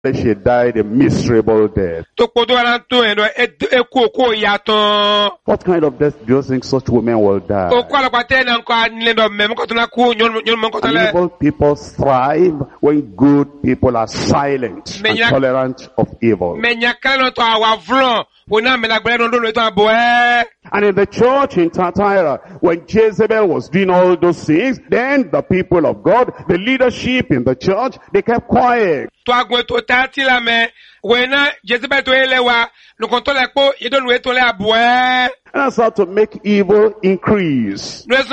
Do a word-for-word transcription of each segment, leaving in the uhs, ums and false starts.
she died a miserable death. What kind of death do you think such women will die? And evil people thrive when good people are silent and tolerant of evil. And in the church in Thyatira, when Jezebel was doing all those things, then the people of God, the leadership in the church, they kept quiet. And that's how to make evil increase. What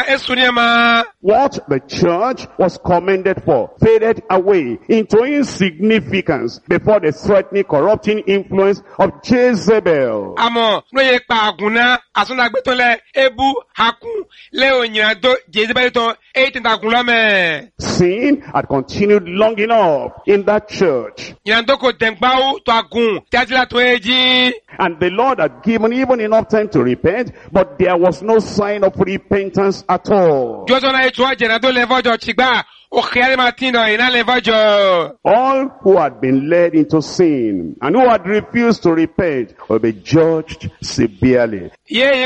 the church was commended for faded away into insignificance before the threatening, corrupting influence of Jezebel. Sin had continued long enough in that church. And the Lord had given even enough time to repent, but there was no sign of repentance at all. All who had been led into sin and who had refused to repent will be judged severely. In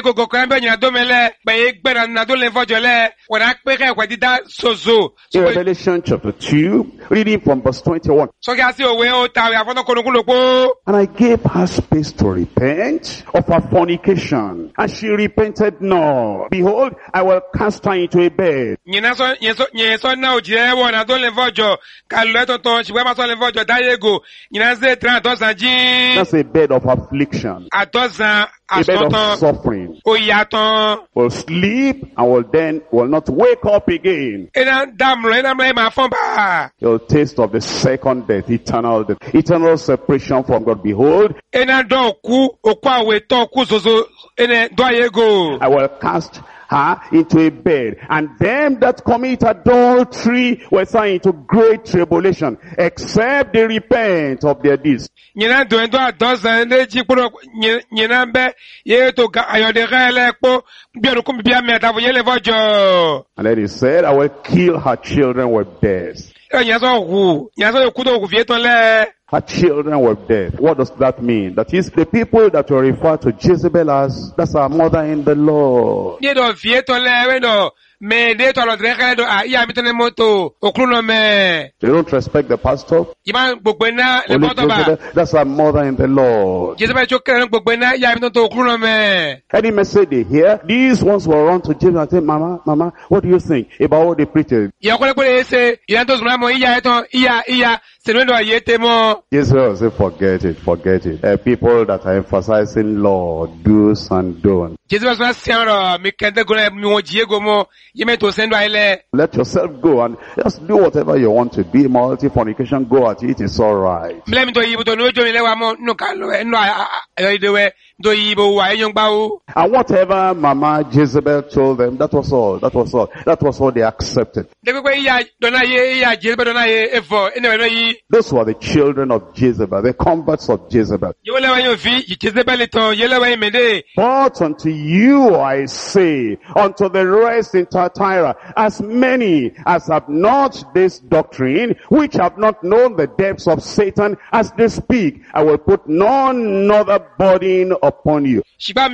Revelation chapter two, reading from verse twenty-one. And I gave her space to repent of her fornication, and she repented not. Behold, I will cast her into a bed. That's a bed of affliction, a bed of suffering. Will sleep and will then will not wake up again. You'll taste of the second death, eternal death, eternal separation from God. Behold, I will cast her into a bed, and them that commit adultery will thrown into great tribulation, except they repent of their deeds. And then he said, I will kill her children with death. Her children were dead. What does that mean? That is, the people that were referred to Jezebel as, that's our mother in the Lord. They don't respect the pastor. That's our mother in the Lord. Any message they hear, these ones will run to Jezebel and say, Mama, Mama, what do you think about what they preach? Israel say, forget it, forget it. Uh, people that are emphasizing law, do's and don'ts. Let yourself go and just do whatever you want to be. Immorality, fornication, go at it, it's alright. And whatever Mama Jezebel told them, that was all, that was all, that was all they accepted. Those were the children of Jezebel, the converts of Jezebel. But unto you I say, unto the rest in Thyatira, as many as have not this doctrine, which have not known the depths of Satan as they speak, I will put none other burden upon you.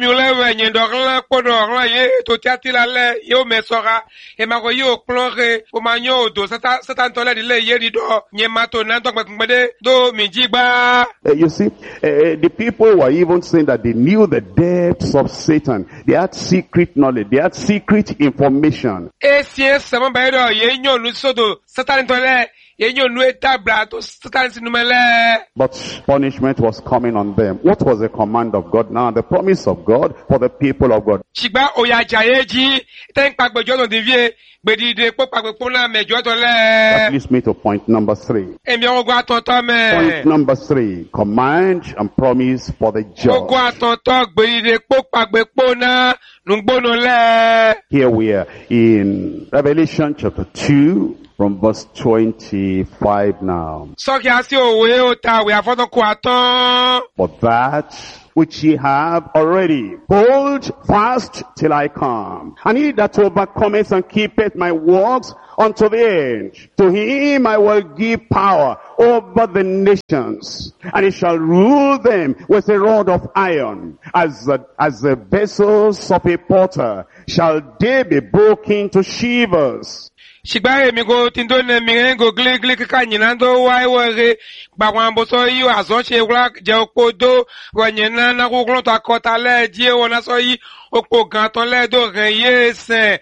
Uh, you see, uh, the people were even saying that they knew the depths of Satan. They had secret knowledge. They had secret information. But punishment was coming on them. What was the command of God now? The promise of God for the people of God. That leads me to point number three. Point number three. Command and promise for the just. Here we are in Revelation chapter two. From verse twenty-five now. For that which ye have already. Hold fast till I come. And he that overcometh and keepeth my works unto the end, to him I will give power over the nations, and he shall rule them with a rod of iron. As the, as the vessels of a potter shall they be broken to shivers. Shigbaye mi go tindo ne mi ngo gli gli ka nyinando wa iwere gba wan bo so yi aso se wla je opodo wa nyina na ko glon ta kota le die wona so yi opo gan ton le do ren ye sen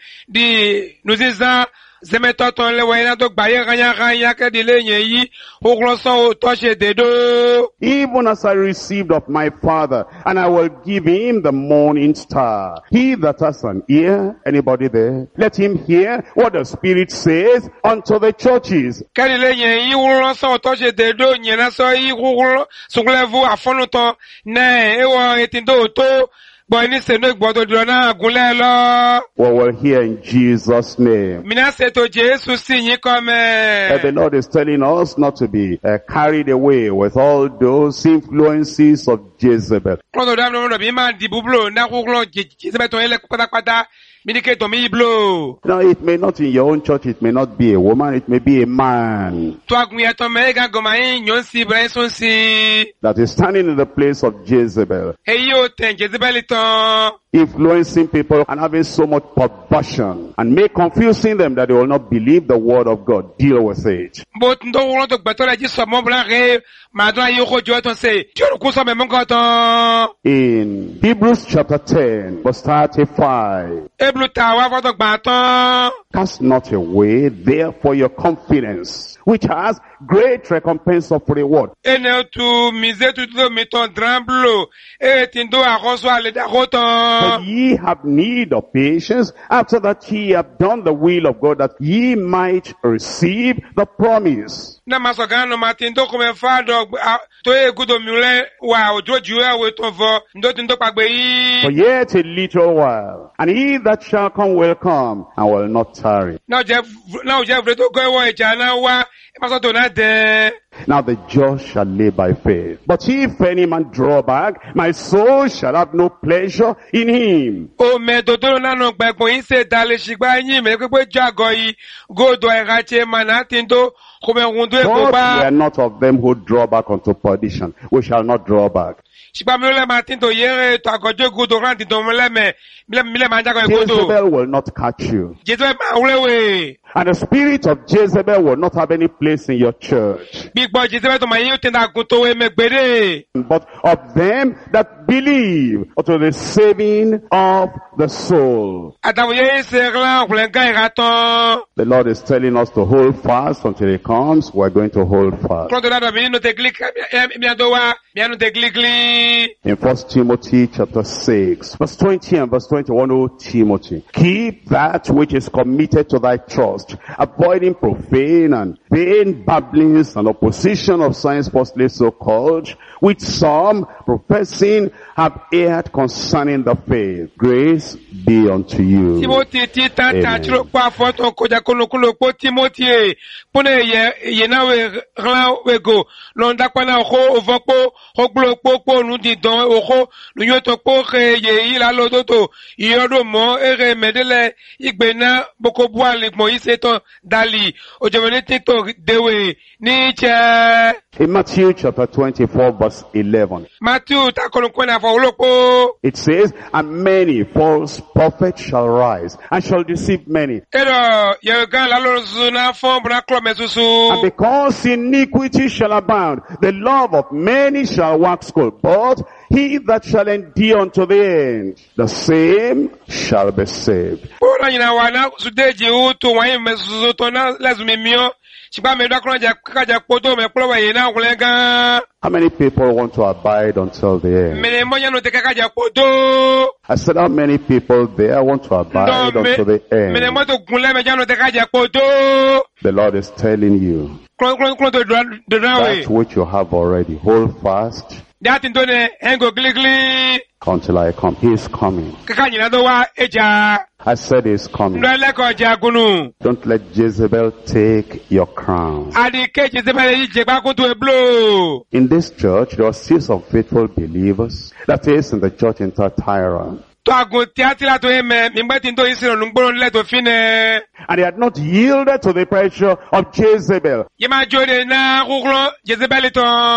di nous disons zemeto ton le wa ina do gba ye ganya ganya ke di le yen yi o glon so o to se dedo. Even as I received of my Father, and I will give him the morning star. He that has an ear, anybody there? Let him hear what the Spirit says unto the churches. Kadile yen yi won so to se dedo yen na so yi won so level afonu ton na e wo etindo to boy ni se no gbodo duro na gunle lo. What we'll hear in Jesus' name. Mina se to Jesus si yin come. And the Lord is telling us not to be uh, carried away with all those influences of Jezebel. Kodo da no bi ma di bublo na ko glo Jezebel ton ele pátápátá mi ni ke to mi blo. Now it may not in your own church, it may not be a woman, it may be a man. To agun ya to me ga go ma yin yon si bra so si. That is standing in the place of Jezebel. Hey yo ten Jezebel ton. Influencing people and having so much perversion and make confusing them that they will not believe the word of God. Deal with it. But ndo wo to gbeto la ji so mo bla re ma do ayo ko jo ton se. Ti o ku so me mo ko ton. In Hebrews chapter ten verse thirty-five. Eblu ta wa fo to gba ton. Cast not away therefore your confidence, which has great recompense of reward. Ene tu mise tu do mi ton dramblo e tin do akoso ale da ko ton. But ye have need of patience, after that ye have done the will of God, that ye might receive the promise. Na masogano matindo come fado to e gudo mule wa ojo juwe we to vo ndo tindo pagbe yi. For yet a little while, and he that shall come will come, and will not tarry. Now je now je vre to go wa eja na wa e maso to na de. Now the just shall live by faith. But if any man draw back, my soul shall have no pleasure in him. O me dodo na no gbegbon yin se dale shigba yin me pe pe jago yi go do e ra che manatindo come rundu e But go ba. we are not of them who draw back unto perdition. We shall not draw back. Shigba mi le matindo yere to agojo go do ran ti do le me mi le ma jago e go do. Jezebel will not catch you. Jezebel ma wlewe. And the spirit of Jezebel will not have any place in your church. But of them that believe unto the saving of the soul. The Lord is telling us to hold fast until he comes. We're going to hold fast. In First Timothy chapter six, verse twenty and verse twenty-one, O Timothy, keep that which is committed to thy trust, avoiding profane and vain babblings and opposition of science falsely so called, which some professing have erred concerning the faith. Grace be unto you. Timothy tita tachro kwa foto koja kono kono po Timothy pone ye ye na we ran we go londa kwa na ho ovopo ho glo popo nu di don oho nu yo to po ke ye ila lodoto iyodo mo ere medele igbena boko bua le mo iseton dali ojomene tiktok dewe ni che. In Matthew chapter twenty-four verse eleven. Matthew ta kono kwa fo lopo. It says, and many false prophets shall rise and shall deceive many. Ero ye gan la lo zuna fo bra klo mesusu. And because iniquity shall abound, the love of many shall wax cold. But he that shall endure unto the end, the same shall be saved. Ora ina wana sudeji utu wa mesusu to na lazumi mio. How many people want to abide until the end? I said, how many people there want to abide until the end? The Lord is telling you that which you have already. Hold fast until I come. He is coming. I said is coming. Ndweleko jagunu. Don't let Jezebel take your crown. Adike Jezebel yi jegba kuntu eblo. In this church, there are still some faithful believers. That is in the church in Thyatira. To agun tiatira to eme mimbeti ndo isiro nungboro nle to fine. And they had not yielded to the pressure of Jezebel. Yema jode na kuklo Jezebel to